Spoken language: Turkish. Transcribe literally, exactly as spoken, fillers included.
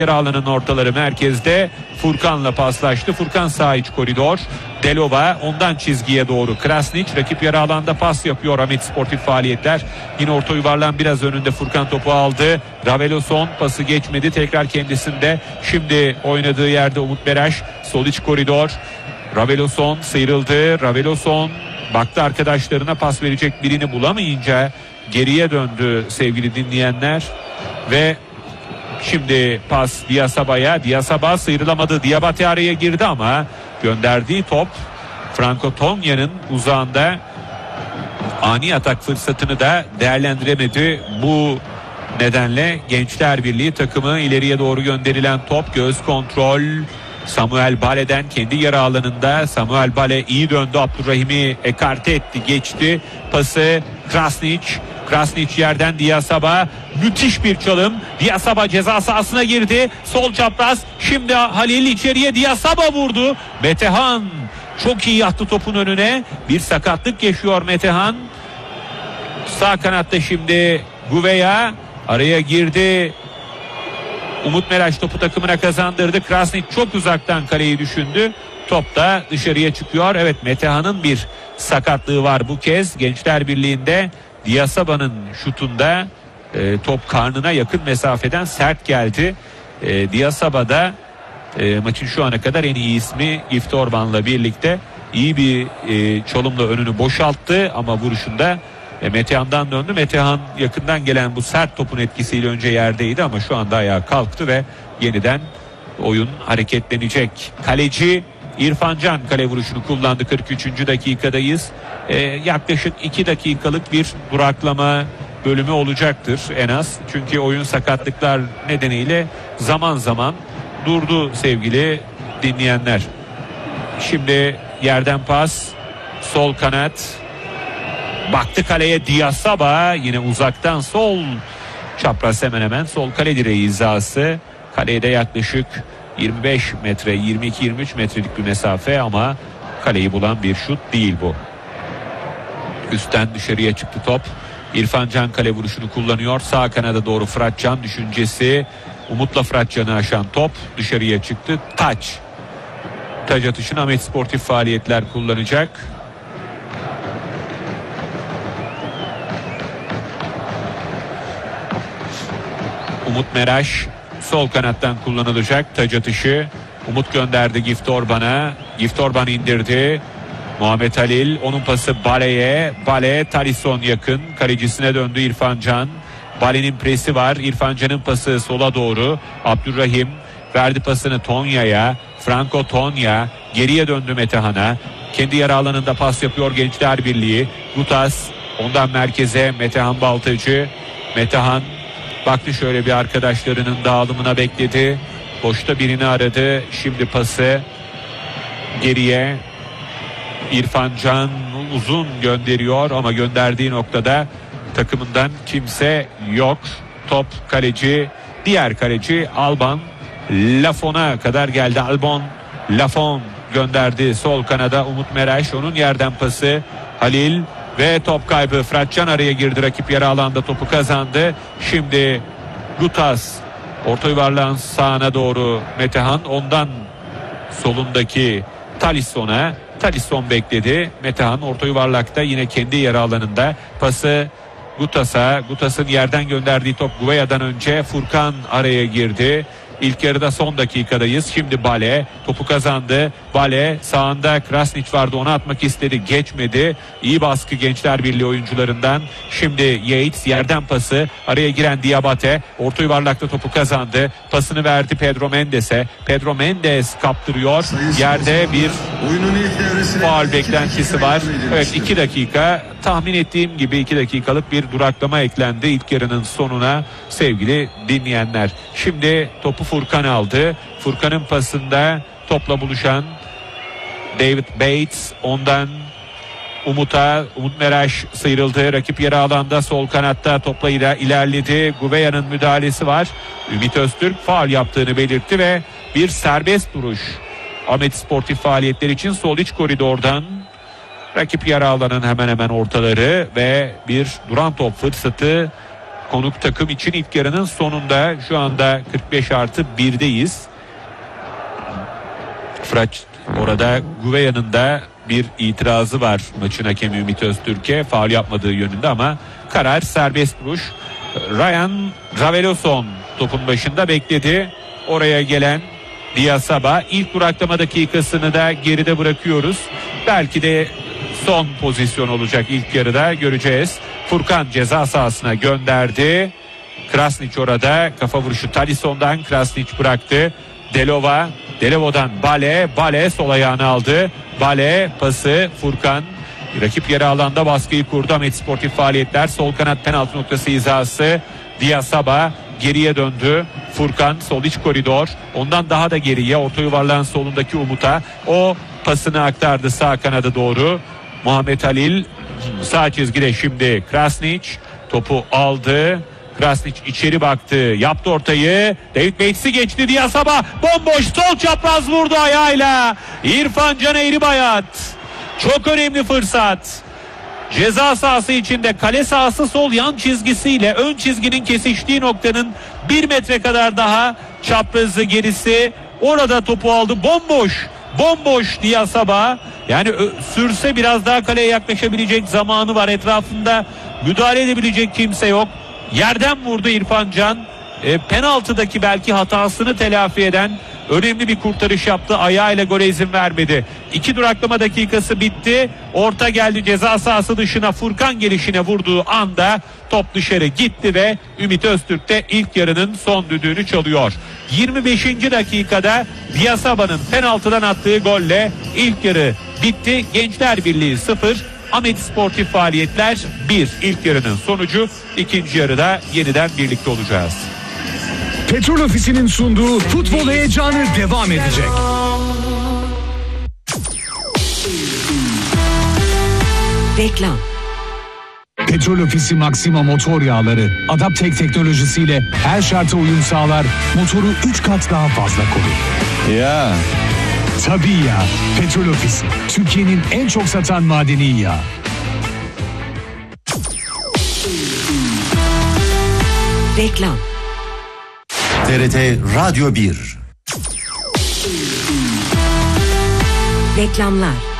yarı alanın ortaları merkezde. Furkan'la paslaştı. Furkan sağ iç koridor. Delova ondan çizgiye doğru. Krasnić rakip yarı alanda pas yapıyor. Ahmet Sportif Faaliyetler. Yine orta yuvarlağın biraz önünde Furkan topu aldı. Raveloson pası geçmedi. Tekrar kendisinde. Şimdi oynadığı yerde Umut Meraş. Sol iç koridor. Raveloson sıyrıldı. Raveloson baktı arkadaşlarına, pas verecek birini bulamayınca geriye döndü sevgili dinleyenler. Ve şimdi pas Diasaba'ya. Diasaba sıyrılamadı. Diabate araya girdi ama gönderdiği top Franco Tonya'nın uzağında, ani atak fırsatını da değerlendiremedi. Bu nedenle Gençler Birliği takımı ileriye doğru gönderilen top, göz kontrol Samuel Bale'den kendi yarı alanında. Samuel Bale iyi döndü. Abdurrahim'i ekarte etti, geçti. Pası Krasnić. Krasnić yerden Diasaba. Müthiş bir çalım. Diasaba ceza sahasına girdi. Sol çapraz. Şimdi Halil içeriye, Diasaba vurdu. Metehan çok iyi attı topun önüne. Bir sakatlık yaşıyor Metehan. Sağ kanatta şimdi Gouveia araya girdi. Umut Meraş topu takımına kazandırdı. Krasnić çok uzaktan kaleyi düşündü. Top da dışarıya çıkıyor. Evet, Metehan'ın bir sakatlığı var bu kez. Gençler Birliği'nde Diasaba'nın şutunda e, top karnına yakın mesafeden sert geldi. E, Diasaba e, maçın şu ana kadar en iyi ismi Gift Orban'la birlikte iyi bir e, çalımla önünü boşalttı ama vuruşunda e, Metehan'dan döndü. Metehan yakından gelen bu sert topun etkisiyle önce yerdeydi ama şu anda ayağa kalktı ve yeniden oyun hareketlenecek. Kaleci İrfan Can kale vuruşunu kullandı. kırk üçüncü dakikadayız. Ee, yaklaşık iki dakikalık bir duraklama bölümü olacaktır en az. Çünkü oyun sakatlıklar nedeniyle zaman zaman durdu sevgili dinleyenler. Şimdi yerden pas, sol kanat. Baktı kaleye Diasaba, yine uzaktan sol çapraz, hemen hemen sol kale direği hizası. Kaleye de yaklaşık yirmi beş metre, yirmi iki yirmi üç metrelik bir mesafe ama kaleyi bulan bir şut değil bu. Üstten dışarıya çıktı top. İrfan Can kale vuruşunu kullanıyor. Sağ kanada doğru Fırat Can düşüncesi. Umut'la Fırat Can'ı aşan top dışarıya çıktı. Taç. Taç atışını Ahmet Sportif Faaliyetler kullanacak. Umut Meraş sol kanattan kullanılacak taç atışı. Umut gönderdi Gift Orban'a. Gift Orban indirdi. Muhammed Halil, onun pası Bale'ye. Bale, Talisson yakın. Kalecisine döndü İrfan Can. Bale'nin presi var. İrfan Can'ın pası sola doğru. Abdurrahim verdi pasını Tonya'ya. Franco Tonya geriye döndü Metehan'a. Kendi yarı alanında pas yapıyor Gençler Birliği. Gutas ondan merkeze, Metehan Baltacı. Metehan baktı şöyle bir arkadaşlarının dağılımına, bekledi. Boşta birini aradı. Şimdi pası geriye. İrfan Can uzun gönderiyor ama gönderdiği noktada takımından kimse yok. Top kaleci, diğer kaleci Alban Lafon'a kadar geldi. Albon Lafon gönderdi sol kanada. Umut Meraş, onun yerden pası Halil ve top kaybı. Fırat Can araya girdi, rakip yarı alanda topu kazandı. Şimdi Gutas orta yuvarlağın sağına doğru Metehan, ondan solundaki Talisson'a. Talisson bekledi. Metehan orta yuvarlakta yine kendi yarı alanında pası Gutas'a. Gutas'ın yerden gönderdiği top Gouveia'dan önce Furkan araya girdi. İlk yarıda son dakikadayız. Şimdi Bale topu kazandı. Bale sağında Krasnić vardı, onu atmak istedi, geçmedi. İyi baskı Gençler Birliği oyuncularından. Şimdi Yates yerden pası, araya giren Diabate orta yuvarlakta topu kazandı. Pasını verdi Pedro Mendes'e. Pedro Mendes kaptırıyor. Yerde bir faul beklentisi var. Evet, iki dakika, tahmin ettiğim gibi iki dakikalık bir duraklama eklendi ilk yarının sonuna sevgili dinleyenler. Şimdi topu Furkan aldı. Furkan'ın pasında topla buluşan David Bates, ondan Umut'a. Umut Meraş sıyrıldı. Rakip yarı alanda sol kanatta topla ilerledi. Gouveia'nın müdahalesi var. Ümit Öztürk faul yaptığını belirtti ve bir serbest duruş Ahmet Sportif Faaliyetler için sol iç koridordan. Rakip yarı alanın hemen hemen ortaları ve bir duran top fırsatı konuk takım için ilk yarının sonunda. Şu anda kırk beş artı birdeyiz. Fırat orada Gouvea'nın da bir itirazı var maçın hakemi Ümit Öztürk'e, faul yapmadığı yönünde ama karar serbest vuruş. Ryan Raveloson topun başında bekledi. Oraya gelen Diasaba, ilk duraklama dakikasını da geride bırakıyoruz. Belki de son pozisyon olacak ilk yarıda, göreceğiz. Furkan ceza sahasına gönderdi. Krasnić orada, kafa vuruşu Talisson'dan, Krasnić bıraktı. Delova, Delova'dan Bale, Bale sol ayağını aldı. Bale pası Furkan. Rakip yarı alanda baskıyı kurdu. Ahmet Sportif Faaliyetler sol kanat penaltı noktası hizası. Diasaba geriye döndü. Furkan sol iç koridor. Ondan daha da geriye orta yuvarlağın solundaki Umut'a. O pasını aktardı sağ kanada doğru. Muhammed Halil sağ çizgide şimdi Krasnić topu aldı. Krasnić içeri baktı, yaptı ortayı. David Bates'i geçti, Diasaba bomboş sol çapraz vurdu ayağıyla. İrfan Can Eğribayat. Çok önemli fırsat. Ceza sahası içinde, kale sahası sol yan çizgisiyle ön çizginin kesiştiği noktanın bir metre kadar daha çaprazı gerisi. Orada topu aldı, bomboş. Bomboş Diasaba. Yani sürse biraz daha kaleye yaklaşabilecek zamanı var. Etrafında müdahale edebilecek kimse yok. Yerden vurdu İrfan Can. E, penaltıdaki belki hatasını telafi eden önemli bir kurtarış yaptı. Ayağıyla gole izin vermedi. İki duraklama dakikası bitti. Orta geldi ceza sahası dışına. Furkan gelişine vurduğu anda top dışarı gitti ve Ümit Öztürk de ilk yarının son düdüğünü çalıyor. yirmi beşinci dakikada Diasaba'nın penaltıdan attığı golle ilk yarı bitti. Gençler Birliği sıfır. Ahmet Sportif Faaliyetler bir. İlk yarının sonucu. İkinci yarıda yeniden birlikte olacağız. Petrol Ofisi'nin sunduğu futbol heyecanı devam edecek. Reklam. Petrol Ofisi Maxima motor yağları Adaptek teknolojisiyle her şarta uyum sağlar, motoru üç kat daha fazla korur. Ya. Tabii ya. Petrol Ofisi, Türkiye'nin en çok satan madeni yağı. Reklam. T R T Radyo bir. Reklamlar.